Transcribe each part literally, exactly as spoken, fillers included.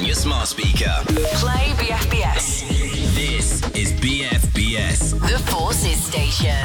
on your smart speaker. Play B F B S. This is B F B S. The Forces Station.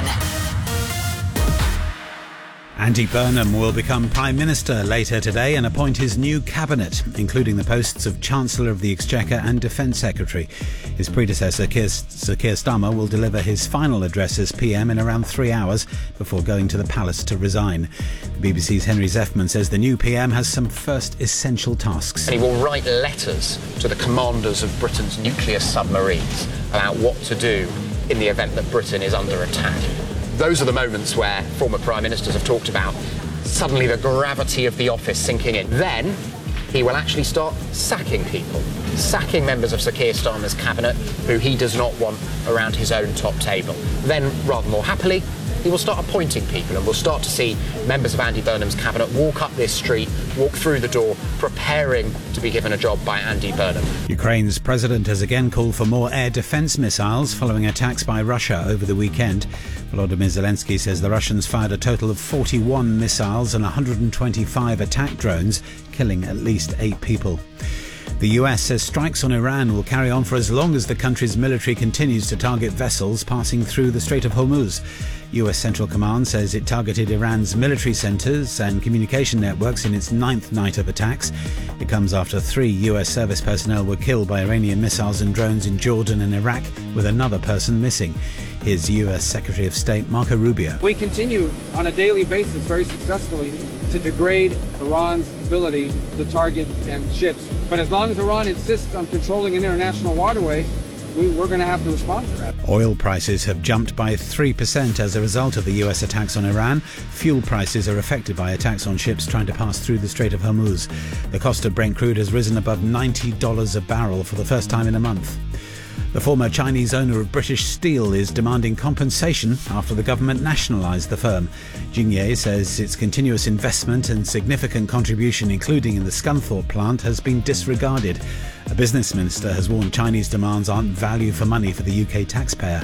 Andy Burnham will become Prime Minister later today and appoint his new cabinet, including the posts of Chancellor of the Exchequer and Defence Secretary. His predecessor, Keir, Sir Keir Starmer, will deliver his final address as P M in around three hours before going to the palace to resign. The B B C's Henry Zeffman says the new P M has some first essential tasks. And he will write letters to the commanders of Britain's nuclear submarines about what to do in the event that Britain is under attack. Those are the moments where former Prime Ministers have talked about suddenly the gravity of the office sinking in. Then he will actually start sacking people, sacking members of Sir Keir Starmer's cabinet who he does not want around his own top table. Then, rather more happily, he will start appointing people, and we'll start to see members of Andy Burnham's cabinet walk up this street, walk through the door, preparing to be given a job by Andy Burnham. Ukraine's president has again called for more air defence missiles following attacks by Russia over the weekend. Volodymyr Zelensky says the Russians fired a total of forty-one missiles and one hundred twenty-five attack drones, killing at least eight people. The U S says strikes on Iran will carry on for as long as the country's military continues to target vessels passing through the Strait of Hormuz. U S Central Command says it targeted Iran's military centres and communication networks in its ninth night of attacks. It comes after three U S service personnel were killed by Iranian missiles and drones in Jordan and Iraq, with another person missing. Here's U S Secretary of State Marco Rubio. We continue on a daily basis very successfully to degrade Iran's ability to target and ships. But as long as Iran insists on controlling an international waterway, we, we're going to have to respond to that. Oil prices have jumped by three percent as a result of the U S attacks on Iran. Fuel prices are affected by attacks on ships trying to pass through the Strait of Hormuz. The cost of Brent crude has risen above ninety dollars a barrel for the first time in a month. The former Chinese owner of British Steel is demanding compensation after the government nationalised the firm. Jingye says its continuous investment and significant contribution, including in the Scunthorpe plant, has been disregarded. A business minister has warned Chinese demands aren't value for money for the U K taxpayer.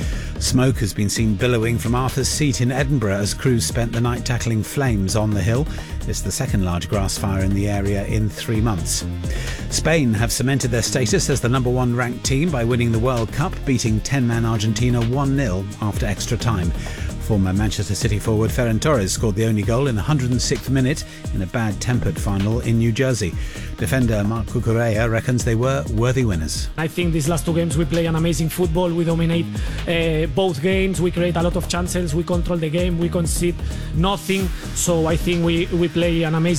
Smoke has been seen billowing from Arthur's Seat in Edinburgh as crews spent the night tackling flames on the hill. It's the second large grass fire in the area in three months. Spain have cemented their status as the number one ranked team by winning the World Cup, beating ten-man Argentina one nil after extra time. Former Manchester City forward Ferran Torres scored the only goal in the one hundred sixth minute in a bad-tempered final in New Jersey. Defender Marc Cucurella reckons they were worthy winners. I think these last two games we play an amazing football. We dominate uh, both games. We create a lot of chances. We control the game. We concede nothing. So I think we, we play an amazing